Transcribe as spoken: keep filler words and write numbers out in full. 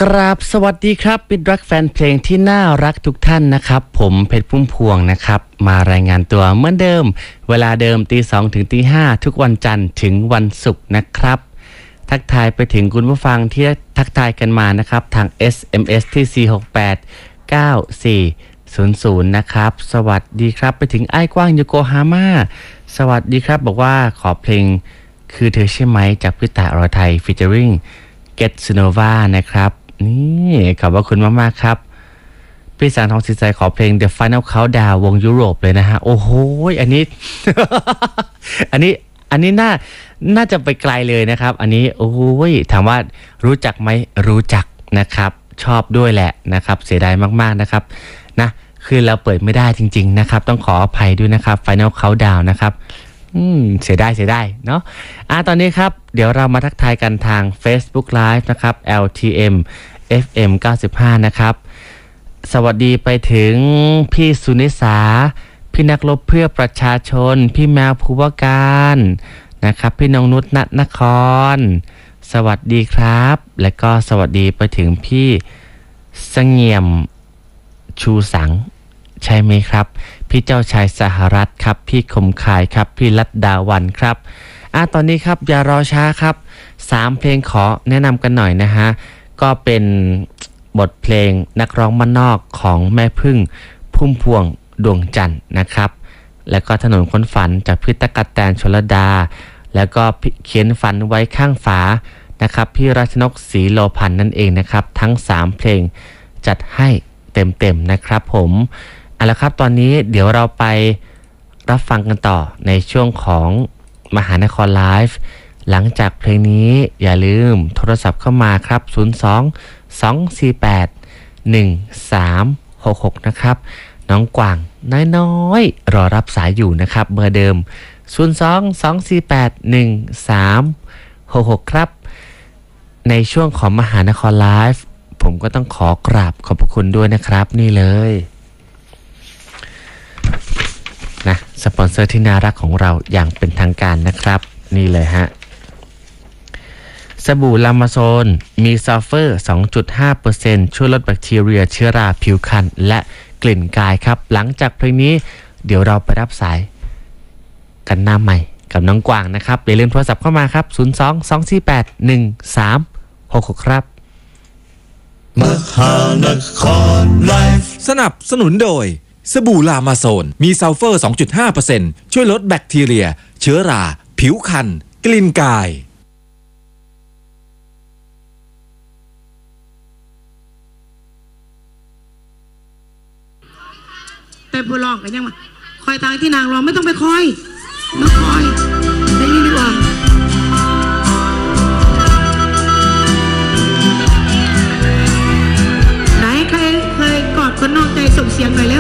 กราบสวัสดีครับปิดรักแฟนเพลงที่น่ารักทุกท่านนะครับผมเพชรพุ่มพวงนะครับมารายงานตัวเหมือนเดิมเวลาเดิมตีสองถึงตีห้าทุกวันจันทร์ถึงวันศุกร์นะครับทักทายไปถึงคุณผู้ฟังที่ทักทายกันมานะครับทาง เอส เอ็ม เอส ที่สี่ หก แปด เก้า สี่ ศูนย์ ศูนย์นะครับสวัสดีครับไปถึงไอ้กว้างโยโกฮาม่าสวัสดีครับบอกว่าขอเพลงคือเธอใช่ไหมจากพิตาอรไทยฟีเจอริงเกตซูโนวานะครับนี่ขอบพระคุณมากๆครับพี่สารทองสินใจขอเพลง The Final Countdown วงยุโรปเลยนะฮะโอ้โหอันนี้ อันนี้อันนี้น่าน่าจะไปไกลเลยนะครับอันนี้โอ้ยถามว่ารู้จักไหมรู้จักนะครับชอบด้วยแหละนะครับเสียดายมากๆนะครับนะคือเราเปิดไม่ได้จริงๆนะครับต้องขออภัยด้วยนะครับ Final Countdown นะครับอืมเสียดายเสียดายเนาะอ่ะตอนนี้ครับเดี๋ยวเรามาทักทายกันทาง Facebook Live นะครับ แอล ที เอ็ม เอฟ เอ็ม เก้าสิบห้านะครับสวัสดีไปถึงพี่สุนิสาพี่นักรบเพื่อประชาชนพี่แมวภูวการนะครับพี่นงนุชณนครสวัสดีครับและก็สวัสดีไปถึงพี่เสงี่ยมชูสังใช่ไหมครับพี่เจ้าชายสหรัฐครับพี่คมคายครับพี่ลัดดาวันครับอ่ะตอนนี้ครับอย่ารอช้าครับสามเพลงขอแนะนำกันหน่อยนะฮะก็เป็นบทเพลงนักร้องบ้านนอกของแม่พึ่งพุ่มพวงดวงจันทร์นะครับแล้วก็ถนนค้นฝันจากพี่ตะกัดแตนชลดาแล้วก็เขียนฝันไว้ข้างฝานะครับพี่รัชนกศรีโลพันธ์นั่นเองนะครับทั้งสามเพลงจัดให้เต็มๆนะครับผมเอาละครับตอนนี้เดี๋ยวเราไปรับฟังกันต่อในช่วงของมหานครไลฟ์หลังจากเพลงนี้อย่าลืมโทรศัพท์เข้ามาครับศูนย์ สอง สอง สี่ แปด หนึ่ง สาม หก หกนะครับน้องกวางน้อยๆรอรับสายอยู่นะครับเบอร์เดิมศูนย์ สอง สอง สี่ แปด หนึ่ง สาม หก หกครับในช่วงของมหานครไลฟ์ผมก็ต้องขอกราบขอบพระคุณด้วยนะครับนี่เลยนะสปอนเซอร์ที่น่ารักของเราอย่างเป็นทางการนะครับนี่เลยฮะสบู่ลามาโซนมีซัลเฟอร์ สองจุดห้าเปอร์เซ็นต์ ช่วยลดแบคทีเรียเชื้อราผิวคันและกลิ่นกายครับหลังจากเพลงนี้เดี๋ยวเราไปรับสายกันหน้าใหม่กับน้องกวางนะครับอย่าลืมโทรศัพท์เข้ามาครับศูนย์ สอง สอง สี่ แปด หนึ่ง สาม หก หกครับมหานครไลฟ์สนับสนุนโดยสบู่ลามาโซนมีซัลเฟอร์ สองจุดห้าเปอร์เซ็นต์ ช่วยลดแบคทีเรียเชื้อราผิวคันกลิ่นกายแต่ผู้ร้องกันยังมาคอยทางที่นางร้องไม่ต้องไปคอยมาคอยได้ยินดีกว่าไหนใครเคยกอดคนนอกใจส่งเสียงหน่อย